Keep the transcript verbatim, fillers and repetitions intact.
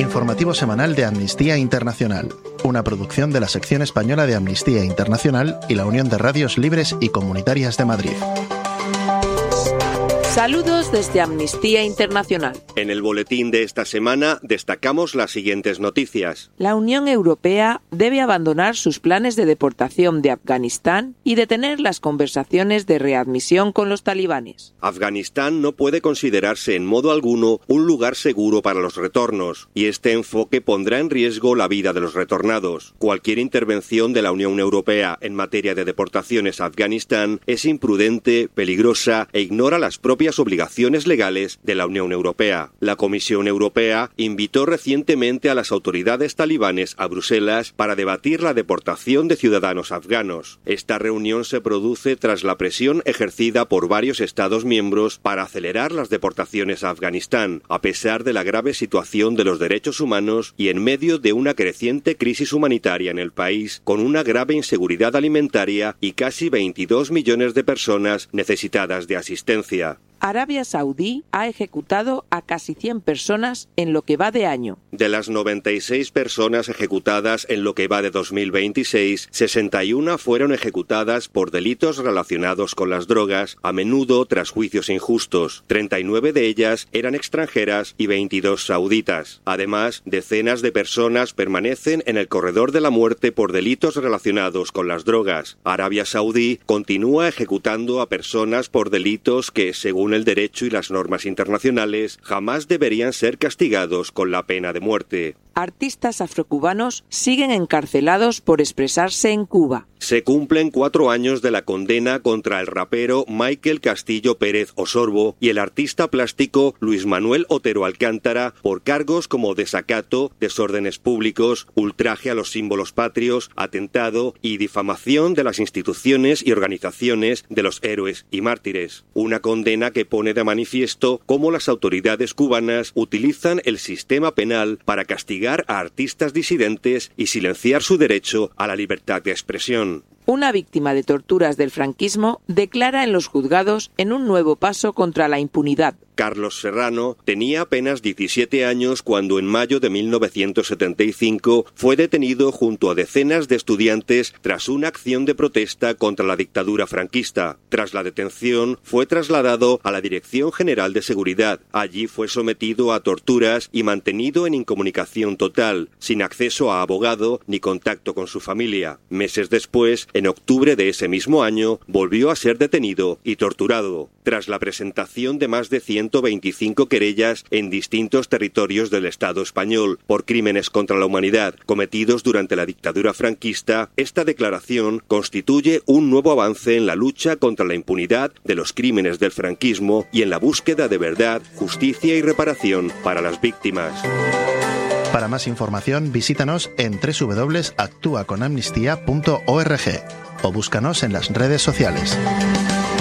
Informativo semanal de Amnistía Internacional, una producción de la sección española de Amnistía Internacional y la Unión de Radios Libres y Comunitarias de Madrid. Saludos desde Amnistía Internacional. En el boletín de esta semana destacamos las siguientes noticias. La Unión Europea debe abandonar sus planes de deportación de Afganistán y detener las conversaciones de readmisión con los talibanes. Afganistán no puede considerarse en modo alguno un lugar seguro para los retornos, y este enfoque pondrá en riesgo la vida de los retornados. Cualquier intervención de la Unión Europea en materia de deportaciones a Afganistán es imprudente, peligrosa e ignora las propias obligaciones legales de la Unión Europea. La Comisión Europea invitó recientemente a las autoridades talibanes a Bruselas para debatir la deportación de ciudadanos afganos. Esta reunión se produce tras la presión ejercida por varios Estados miembros para acelerar las deportaciones a Afganistán, a pesar de la grave situación de los derechos humanos y en medio de una creciente crisis humanitaria en el país, con una grave inseguridad alimentaria y casi veintidós millones de personas necesitadas de asistencia. Arabia Saudí ha ejecutado a casi cien personas en lo que va de año. De las noventa y seis personas ejecutadas en lo que va de dos mil veintiséis, sesenta y una fueron ejecutadas por delitos relacionados con las drogas, a menudo tras juicios injustos. treinta y nueve de ellas eran extranjeras y veintidós sauditas. Además, decenas de personas permanecen en el corredor de la muerte por delitos relacionados con las drogas. Arabia Saudí continúa ejecutando a personas por delitos que, según el derecho y las normas internacionales, jamás deberían ser castigados con la pena de muerte. Artistas afrocubanos siguen encarcelados por expresarse en Cuba. Se cumplen cuatro años de la condena contra el rapero Michael Castillo Pérez Osorbo y el artista plástico Luis Manuel Otero Alcántara por cargos como desacato, desórdenes públicos, ultraje a los símbolos patrios, atentado y difamación de las instituciones y organizaciones de los héroes y mártires. Una condena que pone de manifiesto cómo las autoridades cubanas utilizan el sistema penal para castigar a artistas disidentes y silenciar su derecho a la libertad de expresión. Una víctima de torturas del franquismo declara en los juzgados en un nuevo paso contra la impunidad. Carlos Serrano tenía apenas diecisiete años cuando en mayo de mil novecientos setenta y cinco fue detenido junto a decenas de estudiantes tras una acción de protesta contra la dictadura franquista. Tras la detención, fue trasladado a la Dirección General de Seguridad. Allí fue sometido a torturas y mantenido en incomunicación total, sin acceso a abogado ni contacto con su familia. Meses después, en octubre de ese mismo año, volvió a ser detenido y torturado. Tras la presentación de más de ciento veinticinco querellas en distintos territorios del Estado español por crímenes contra la humanidad cometidos durante la dictadura franquista, esta declaración constituye un nuevo avance en la lucha contra la impunidad de los crímenes del franquismo y en la búsqueda de verdad, justicia y reparación para las víctimas. Para más información, visítanos en doble u doble u doble u punto actúa con amnistía punto org o búscanos en las redes sociales.